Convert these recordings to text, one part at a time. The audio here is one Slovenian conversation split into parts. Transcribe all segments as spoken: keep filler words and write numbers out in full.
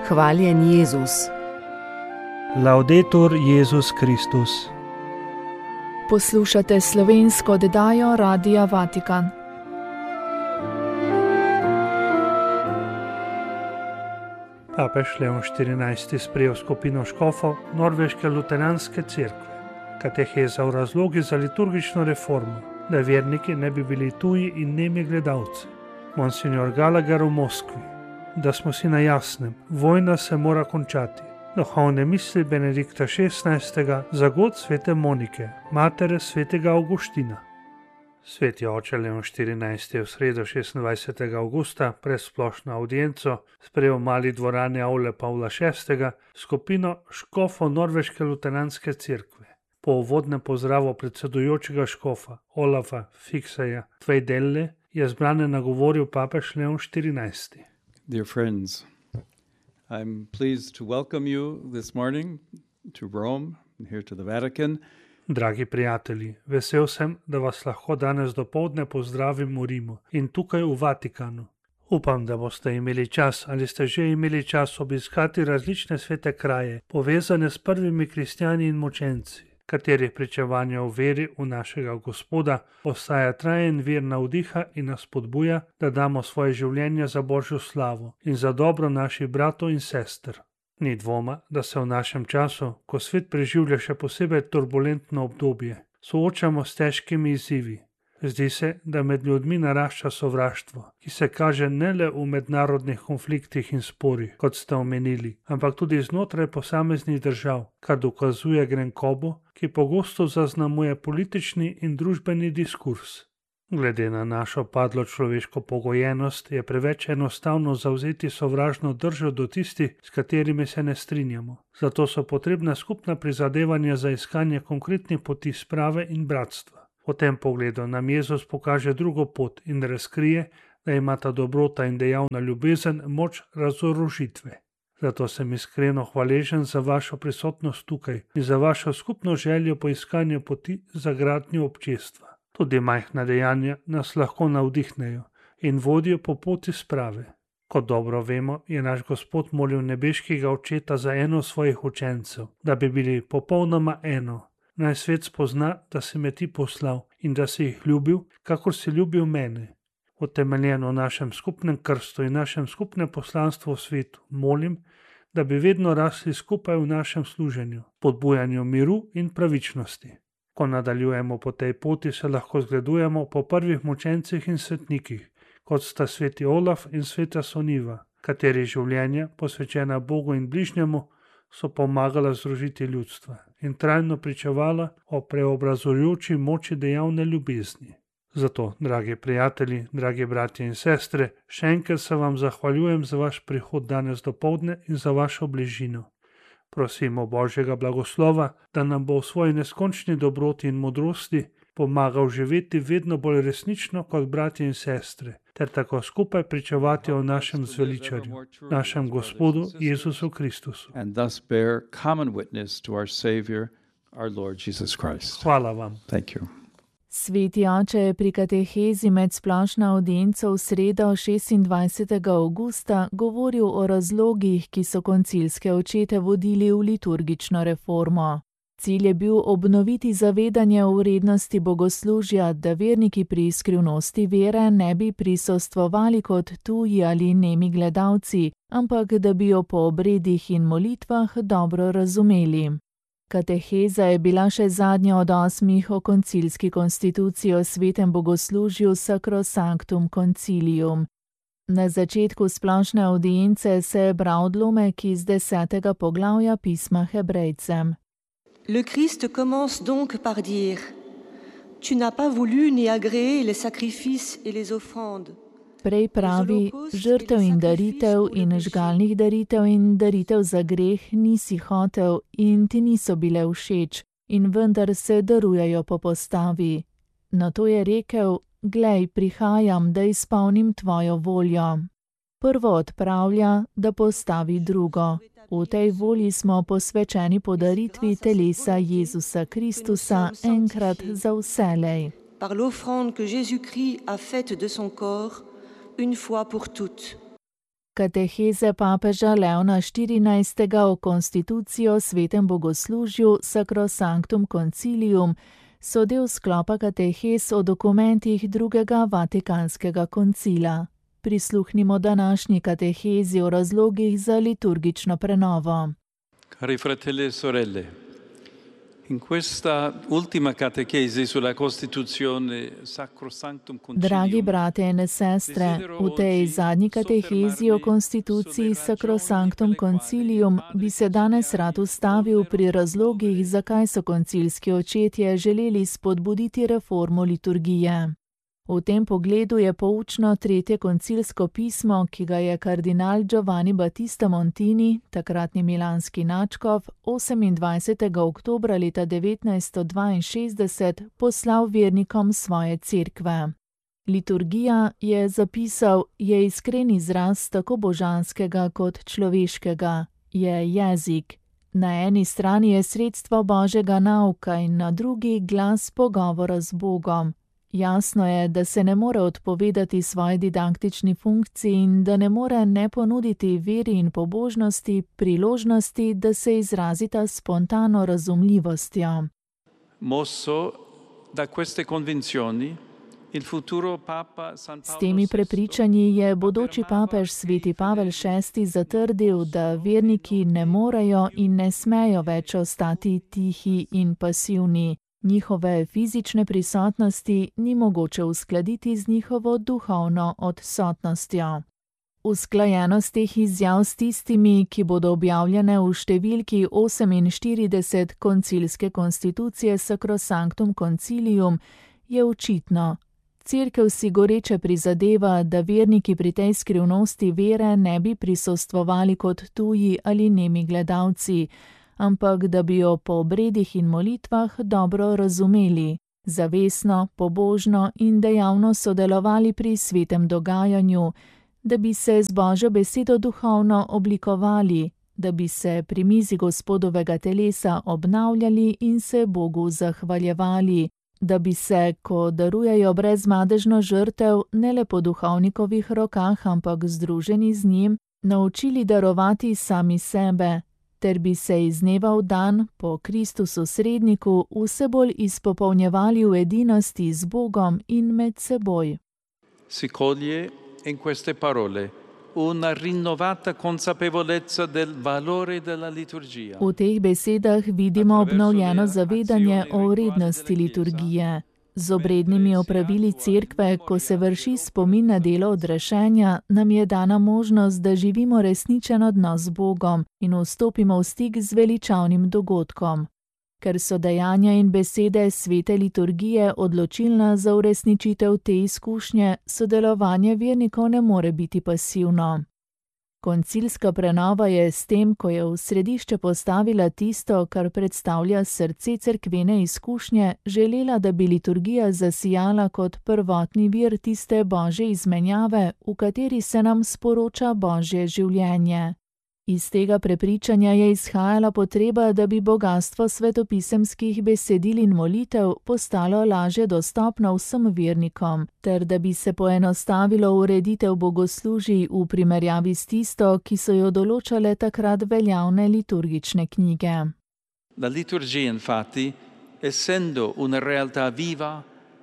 Hvaljen Jezus. Laudetur Jezus Kristus. Poslušate slovensko oddajo Radia Vatikan. Papež Leon štirinajsti sprejel skupino škofov Norveške luteranske cerkve. Kateheza o razlogi za liturgično reformo, da verniki ne bi bili tuji in nemi gledalci. Monsignor Gallagher v Moskvi. Da smo si na jasnem, vojna se mora končati. Duhovne misli Benedikta šestnajstega za god svete Monike, matere svetega Avguština. Sveti oče Leon štirinajsti je v sredo šestindvajsetega avgusta pred splošno avdienco sprejel v mali dvorani avle Pavla šestega skupino škofov Norveške luteranske cerkve. Po uvodnem pozdravu predsedujočega škofa Olafa Fikseja Tvejdelle je zbrane nagovoril papež Leon štirinajsti. Dear friends, I'm pleased to welcome you this morning to Rome and here to the Vatican. Dragi prijatelji, vesel sem, da vas lahko danes dopoldne pozdravim v Rimu in tukaj v Vatikanu. Upam, da boste imeli čas ali ste že imeli čas obiskati različne svete kraje, povezane s prvimi kristjani in mučenci, katerih pričevanje o veri v našega Gospoda ostaja trajen vir navdiha in nas spodbuja, da damo svoje življenje za Božjo slavo in za dobro naših bratov in sester. Ni dvoma, da se v našem času, ko svet preživlja še posebej turbulentno obdobje, soočamo s težkimi izzivi. Zdi se, da med ljudmi narašča sovraštvo, ki se kaže ne le v mednarodnih konfliktih in sporih, kot ste omenili, ampak tudi znotraj posameznih držav, kar dokazuje grenkobo, ki pogosto zaznamuje politični in družbeni diskurs. Glede na našo padlo človeško pogojenost je preveč enostavno zavzeti sovražno držo do tistih, s katerimi se ne strinjamo. Zato so potrebna skupna prizadevanja za iskanje konkretnih poti sprave in bratstva. V tem pogledu nam Jezus pokaže drugo pot in razkrije, da imata dobrota in dejavna ljubezen moč razorožitve. Zato sem iskreno hvaležen za vašo prisotnost tukaj in za vašo skupno željo po iskanju poti za gradnjo občestva. Tudi majhna dejanja nas lahko navdihnejo in vodijo po poti sprave. Kot dobro vemo, je naš Gospod molil nebeškega Očeta za eno svojih učencev, da bi bili popolnoma eno. Naj svet spozna, da si me ti poslal in da si jih ljubil, kakor si ljubil mene. Utemeljeno v našem skupnem krstu in našem skupnem poslanstvu v svetu, molim, da bi vedno rasli skupaj v našem služenju, podbujanju miru in pravičnosti. Ko nadaljujemo po tej poti, se lahko zgledujemo po prvih mučencih in svetnikih, kot sta sveti Olaf in sveta Soniva, kateri življenja, posvečena Bogu in bližnjemu, so pomagala združiti ljudstva in trajno pričevala o preobrazujoči moči dejavne ljubezni. Zato, dragi prijatelji, dragi bratje in sestre, še enkrat se vam zahvaljujem za vaš prihod danes dopoldne in za vašo bližino. Prosimo Božjega blagoslova, da nam bo v svoji neskončni dobroti in modrosti pomagal živeti vedno bolj resnično kot bratje in sestre, ter tako skupaj pričevati o našem zveličarju, našem Gospodu Jezusu Kristusu. Hvala vam. Sveti oče je pri katehezi med splošno avdienco v sredo šestindvajsetega avgusta govoril o razlogih, ki so koncilske očete vodili v liturgično reformo. Cilj je bil obnoviti zavedanje o vrednosti bogoslužja, da verniki pri skrivnosti vere ne bi prisostvovali kot tuji ali nemi gledalci, ampak da bi jo po obredih in molitvah dobro razumeli. Kateheza je bila še zadnja od osmih o koncilski konstituciji o svetem bogoslužju Sacrosanctum Concilium. Na začetku splošne avdience se je bral odlomek iz desetega poglavja pisma Hebrejcem. Le Christ commence donc par dire: Tu n'as pas voulu ni agréé les sacrifices et les offrandes. Prej pravi, žrtev in daritev in žgalnih daritev in daritev za greh nisi hotel in ti niso bile všeč in vendar se darujejo po postavi. Nato je rekel: Glej, prihajam, da izpolnim tvojo voljo. Prvo odpravlja, da postavi drugo. V tej volji smo posvečeni podaritvi telesa Jezusa Kristusa enkrat za vselej. Par l'offrande que Jésus-Christ a faite de son corps, une fois pour toutes. Kateheze papeža Leona štirinajstega o konstituciji o svetem bogoslužju Sacrosanctum Concilium so del sklopa katehez o dokumentih drugega Vatikanskega koncila. Prisluhnimo današnji katehezi o razlogih za liturgično prenovo. Cari fratelli e sorelle, in questa ultima catechesi sulla Costituzione Sacrosanctum Concilium. Dragi brate in sestre, v tej zadnji katehezi o konstituciji Sacrosanctum Concilium bi se danes rad ustavil pri razlogih, zakaj so koncilski očetje želeli spodbuditi reformo liturgije. V tem pogledu je poučno tretje koncilsko pismo, ki ga je kardinal Giovanni Battista Montini, takratni milanski nadškof, osemindvajsetega oktobra leta devetnajststo dvainšestdeset poslal vernikom svoje cerkve. Liturgija, je zapisal, je iskren izraz tako božanskega kot človeškega, je jezik. Na eni strani je sredstvo Božjega nauka in na drugi glas pogovora z Bogom. Jasno je, da se ne more odpovedati svoji didaktični funkciji in da ne more ne ponuditi veri in pobožnosti priložnosti, da se izrazita spontano razumljivostjo. Mosso da queste convinzioni, il futuro papa San Paolo S temi prepričanji je bodoči papež sveti Pavel šesti zatrdil, da verniki ne morejo in ne smejo več ostati tihi in pasivni. Njihove fizične prisotnosti ni mogoče uskladiti z njihovo duhovno odsotnostjo. Usklajenost teh izjav s tistimi, ki bodo objavljene v številki oseminštirideset koncilske konstitucije Sacrosanctum Concilium, je očitno. Cerkev si goreče prizadeva, da verniki pri tej skrivnosti vere ne bi prisostvovali kot tuji ali nemi gledalci, ampak da bi jo po obredih in molitvah dobro razumeli, zavestno, pobožno in dejavno sodelovali pri svetem dogajanju, da bi se z Božjo besedo duhovno oblikovali, da bi se pri mizi Gospodovega telesa obnavljali in se Bogu zahvaljevali, da bi se, ko darujejo brezmadežno žrtev, ne le po duhovnikovih rokah, ampak združeni z njim, naučili darovati sami sebe, ter bi se iz dneva v dan po Kristusu sredniku vse bolj izpopolnjevali v edinosti z Bogom in med seboj. Si coglie in queste parole una rinnovata consapevolezza del valore della liturgia. V teh besedah vidimo obnovljeno zavedanje o vrednosti liturgije. Z obrednimi opravili cerkve, ko se vrši spomin na delo odrešenja, nam je dana možnost, da živimo resničen odnos z Bogom in vstopimo v stik z veličavnim dogodkom. Ker so dejanja in besede svete liturgije odločilna za uresničitev te izkušnje, sodelovanje vernikov ne more biti pasivno. Koncilska prenova je s tem, ko je v središče postavila tisto, kar predstavlja srce cerkvene izkušnje, želela, da bi liturgija zasijala kot prvotni vir tiste Božje izmenjave, v kateri se nam sporoča Božje življenje. Iz tega prepričanja je izhajala potreba, da bi bogastvo svetopisemskih besedil in molitev postalo lažje dostopno vsem vernikom, ter da bi se poenostavilo ureditev bogoslužij v primerjavi s tisto, ki so jo določale takrat veljavne liturgične knjige. La liturgia, infatti, essendo una realtà viva,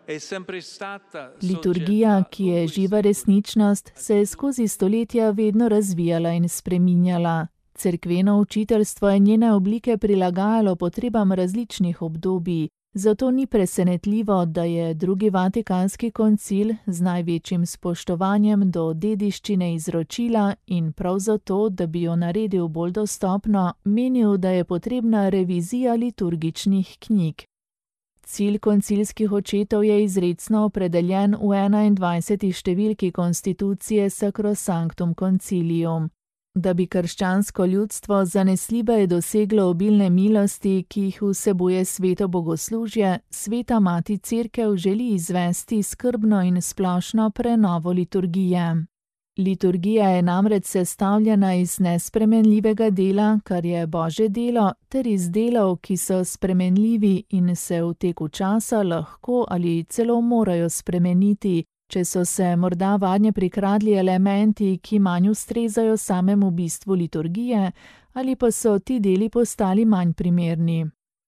liturgija, ki je živa resničnost, se je skozi stoletja vedno razvijala in spreminjala. Cerkveno učiteljstvo je njene oblike prilagajalo potrebam različnih obdobij, zato ni presenetljivo, da je drugi Vatikanski koncil z največjim spoštovanjem do dediščine izročila in prav zato, da bi jo naredil bolj dostopno, menil, da je potrebna revizija liturgičnih knjig. Cilj koncilskih očetov je izrecno opredeljen v enaindvajseti številki konstitucije Sacrosanctum Concilium. Da bi krščansko ljudstvo zanesljive doseglo obilne milosti, ki jih vsebuje sveto bogoslužje, sveta mati cerkev želi izvesti skrbno in splošno prenovo liturgije. Liturgija je namreč sestavljena iz nespremenljivega dela, kar je Božje delo, ter iz delov, ki so spremenljivi in se v teku časa lahko ali celo morajo spremeniti, Če so se morda vanj prikradli elementi, ki manj ustrezajo samemu bistvu liturgije, ali pa so ti deli postali manj primerni.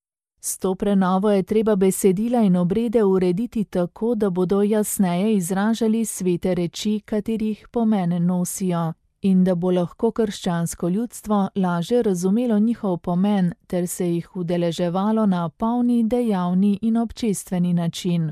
S to prenovo je treba besedila in obrede urediti tako, da bodo jasneje izražali svete reči, katerih pomen nosijo, in da bo lahko krščansko ljudstvo lažje razumelo njihov pomen ter se jih udeleževalo na polni, dejavni in občestveni način.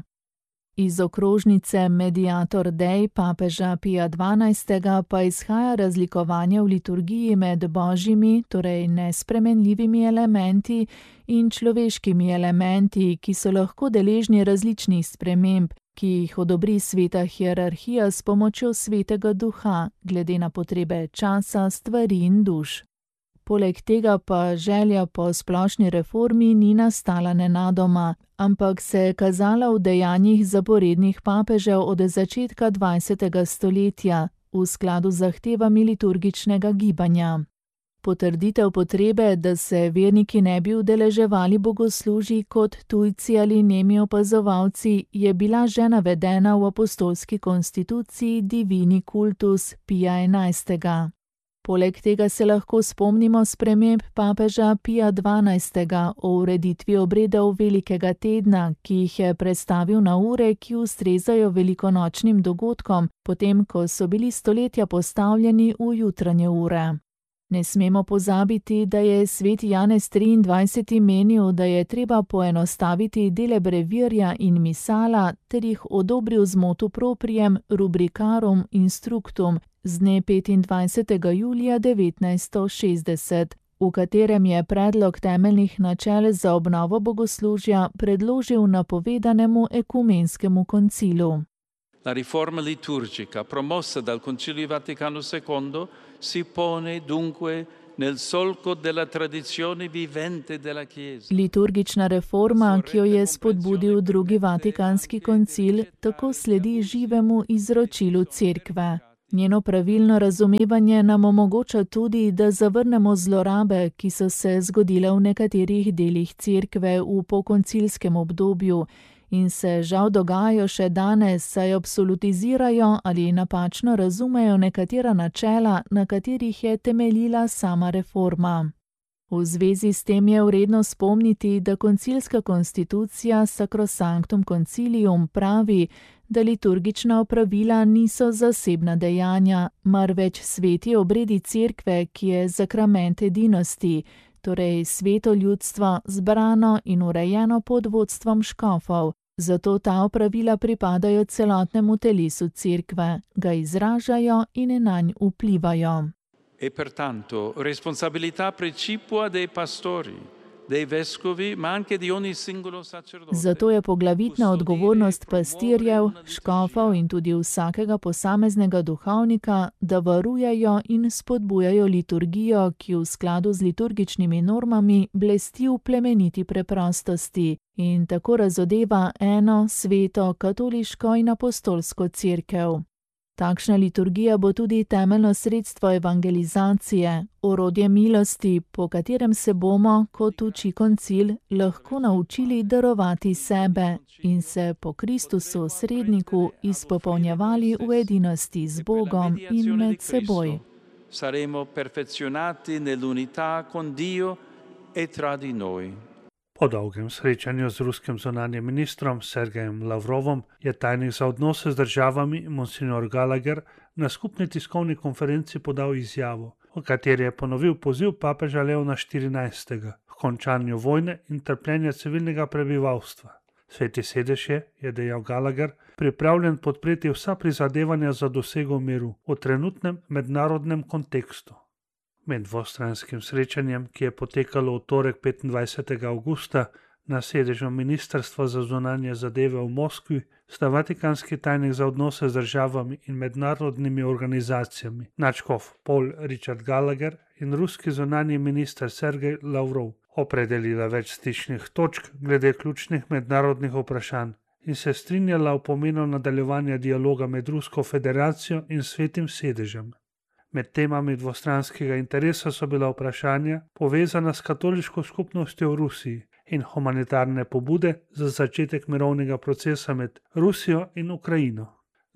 Iz okrožnice Mediator Dei papeža Pija dvanajstega pa izhaja razlikovanje v liturgiji med božjimi, torej nespremenljivimi elementi in človeškimi elementi, ki so lahko deležni različnih sprememb, ki jih odobri sveta hierarhija s pomočjo svetega duha, glede na potrebe časa, stvari in duš. Poleg tega pa želja po splošni reformi ni nastala nenadoma, ampak se je kazala v dejanjih zaporednih papežev od začetka dvajsetega stoletja, v skladu z zahtevami liturgičnega gibanja. Potrditev potrebe, da se verniki ne bi udeleževali bogoslužij kot tujci ali nemi opazovalci, je bila že navedena v apostolski konstituciji Divini Cultus Pija enajstega. Poleg tega se lahko spomnimo sprememb papeža Pija dvanajstega o ureditvi obredov velikega tedna, ki jih je predstavil na ure, ki ustrezajo velikonočnim dogodkom, potem ko so bili stoletja postavljeni v jutranje ure. Ne smemo pozabiti, da je sveti Janez triindvajseti menil, da je treba poenostaviti dele brevirja in misala ter jih odobril z motu proprijem rubricarum instructum z dne petindvajsetega julija devetnajststo šestdeset, v katerem je predlog temeljnih načel za obnovo bogoslužja predložil napovedanemu ekumenskemu koncilu. La riforma liturgica promossa dal Concilio Vaticano secondo si pone dunque nel solco della tradizione vivente della Chiesa. Liturgična reforma, ki jo je spodbudil drugi Vatikanski koncil, tako sledi živemu izročilu Cerkve. Njeno pravilno razumevanje nam omogoča tudi, da zavrnemo zlorabe, ki so se zgodile v nekaterih delih Cerkve v pokoncilskem obdobju, in se žal dogajajo še danes, saj absolutizirajo ali napačno razumejo nekatera načela, na katerih je temeljila sama reforma. V zvezi s tem je vredno spomniti, da koncilska konstitucija Sacrosanctum Concilium pravi, da liturgična opravila niso zasebna dejanja, marveč sveti obredi Cerkve, ki je zakrament edinosti, torej sveto ljudstvo zbrano in urejeno pod vodstvom škofov, zato ta opravila pripadajo celotnemu telesu Cerkve, ga izražajo in nanj vplivajo. E pertanto responsabilità precipua dei pastori, dei vescovi, ma anche di ogni singolo sacerdote. Zato je poglavitna odgovornost pastirjev, škofov in tudi vsakega posameznega duhovnika, da varujejo in spodbujajo liturgijo, ki v skladu z liturgičnimi normami blesti v plemeniti preprostosti in tako razodeva eno, sveto, katoliško in apostolsko cerkev. Takšna liturgija bo tudi temeljno sredstvo evangelizacije, orodje milosti, po katerem se bomo, kot uči koncil, lahko naučili darovati sebe in se po Kristusu sredniku izpopolnjevali v edinosti z Bogom in med seboj. Saremo perfezionati nell'unità con Dio e tra di noi. Po dolgem srečanju z ruskim zunanjim ministrom Sergejem Lavrovom je tajnik za odnose z državami Monsignor Gallagher na skupni tiskovni konferenci podal izjavo, v kateri je ponovil poziv papeža Leona štirinajstega k končanju vojne in trpljenja civilnega prebivalstva. Sveti sedež je, je dejal Gallagher, pripravljen podpreti vsa prizadevanja za dosego miru v trenutnem mednarodnem kontekstu. Med dvostranskim srečanjem, ki je potekalo v torek petindvajsetega avgusta na sedežu Ministrstva za zunanje zadeve v Moskvi, sta vatikanski tajnik za odnose z državami in mednarodnimi organizacijami nadškof Paul Richard Gallagher in ruski zunanji minister Sergej Lavrov opredelila več stičnih točk glede ključnih mednarodnih vprašanj in se strinjala o pomenu nadaljevanja dialoga med Rusko federacijo in Svetim sedežem. Med temami dvostranskega interesa so bila vprašanja povezana s katoliško skupnostjo v Rusiji in humanitarne pobude za začetek mirovnega procesa med Rusijo in Ukrajino.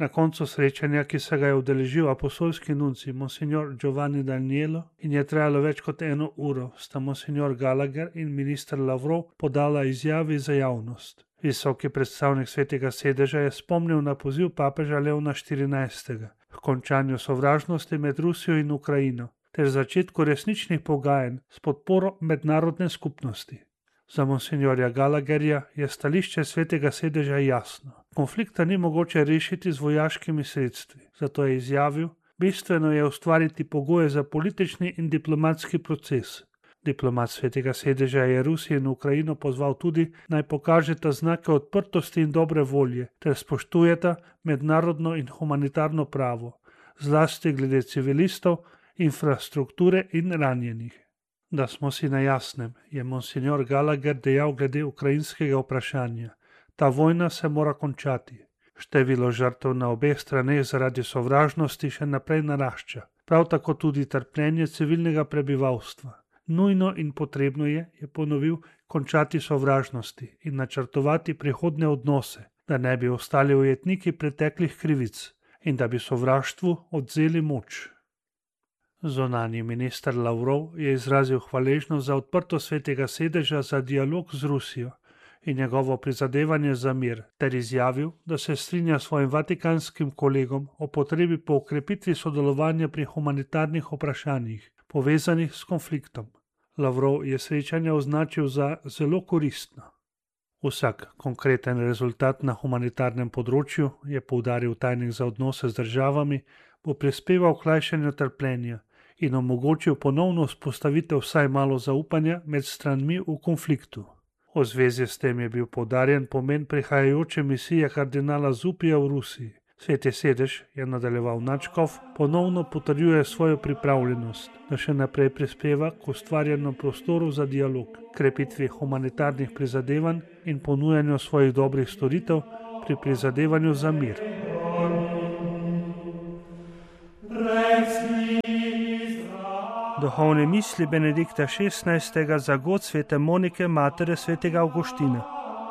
Na koncu srečanja, ki se ga je udeležil apostolski nunci monsignor Giovanni Danielo in je trajalo več kot eno uro, sta monsignor Gallagher in minister Lavrov podala izjavi za javnost. Visoki predstavnik Svetega sedeža je spomnil na poziv papeža Leona štirinajstega k končanju sovražnosti med Rusijo in Ukrajino ter začetku resničnih pogajanj s podporo mednarodne skupnosti. Za monsignorja Gallagherja je stališče Svetega sedeža jasno. Konflikta ni mogoče rešiti z vojaškimi sredstvi, zato je izjavil, bistveno je ustvariti pogoje za politični in diplomatski proces. Diplomat Svetega sedeža je Rusijo in Ukrajino pozval tudi, naj pokažeta znake odprtosti in dobre volje ter spoštujeta mednarodno in humanitarno pravo, zlasti glede civilistov, infrastrukture in ranjenih. Da smo si na jasnem, je monsignor Gallagher dejal glede ukrajinskega vprašanja. Ta vojna se mora končati. Število žrtev na obeh straneh zaradi sovražnosti še naprej narašča, prav tako tudi trpljenje civilnega prebivalstva. Nujno in potrebno je, je ponovil, končati sovražnosti in načrtovati prihodne odnose, da ne bi ostali ujetniki preteklih krivic in da bi sovraštvu odvzeli moč. Zunanji minister Lavrov je izrazil hvaležnost za odprtost Svetega sedeža za dialog z Rusijo in njegovo prizadevanje za mir, ter izjavil, da se strinja s svojim vatikanskim kolegom o potrebi po okrepitvi sodelovanja pri humanitarnih vprašanjih, povezanih s konfliktom. Lavrov je srečanje označil za zelo koristno. Vsak konkreten rezultat na humanitarnem področju, je poudaril tajnik za odnose z državami, bo prispeval k lajšanju trpljenja in omogočil ponovno vzpostavitev vsaj malo zaupanja med stranmi v konfliktu. V zvezi s tem je bil poudarjen pomen prihajajoče misije kardinala Zupija v Rusiji. Sveti sedež, je nadaljeval nadškof, ponovno potrjuje svojo pripravljenost, da še naprej prispeva k ustvarjanju prostoru za dialog, krepitvi humanitarnih prizadevanj in ponujanju svojih dobrih storitev pri prizadevanju za mir. Duhovne misli Benedikta šestnajstega za god svete Monike, matere svetega Avguština.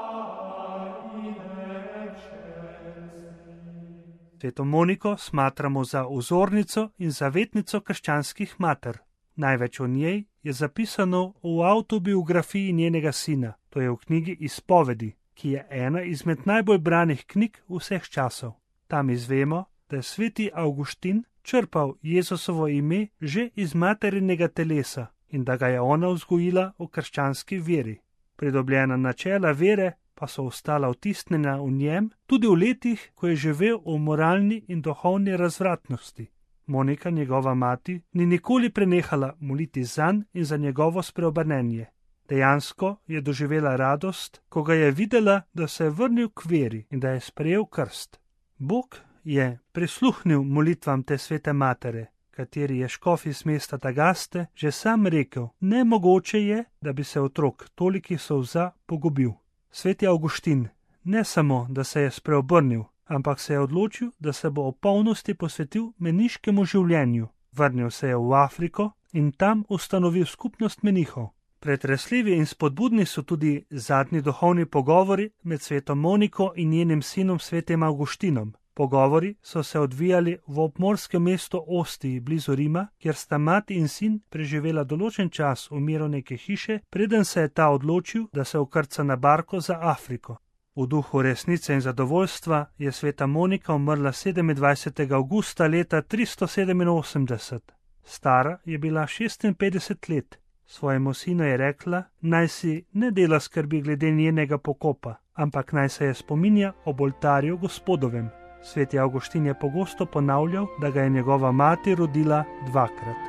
Sveto Moniko smatramo za vzornico in zavetnico krščanskih mater. Največ o njej je zapisano v avtobiografiji njenega sina, to je v knjigi Izpovedi, ki je ena izmed najbolj branih knjig vseh časov. Tam izvemo, da je sveti Avguštin črpal Jezusovo ime že iz materinega telesa in da ga je ona vzgojila v krščanski veri. Pridobljena načela vere pa so ostala vtisnjena v njem tudi v letih, ko je živel v moralni in duhovni razvratnosti. Monika, njegova mati, ni nikoli prenehala moliti zanj in za njegovo spreobrnenje. Dejansko je doživela radost, ko ga je videla, da se je vrnil k veri in da je sprejel krst. Bog je prisluhnil molitvam te svete matere, kateri je škof iz mesta Tagaste že sam rekel, nemogoče je, da bi se otrok tolikih solza pogubil. Sveti Avguštin ne samo, da se je spreobrnil, ampak se je odločil, da se bo v polnosti posvetil meniškemu življenju. Vrnil se je v Afriko in tam ustanovil skupnost menihov. Pretresljivi in spodbudni so tudi zadnji duhovni pogovori med sveto Moniko in njenim sinom svetim Avguštinom. Pogovori so se odvijali v obmorskem mestu Ostiji blizu Rima, kjer sta mati in sin preživela določen čas v miru neke hiše, preden se je ta odločil, da se vkrca na barko za Afriko. V duhu resnice in zadovoljstva je sveta Monika umrla sedemindvajsetega avgusta leta tristo sedeminosemdeset. Stara je bila šestinpetdeset let. Svojemu sinu je rekla, naj si ne dela skrbi glede njenega pokopa, ampak naj se je spominja ob oltarju Gospodovem. Sveti Avguštin je pogosto ponavljal, da ga je njegova mati rodila dvakrat.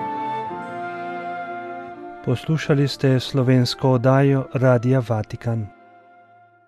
Poslušali ste slovensko oddajo Radia Vatikan.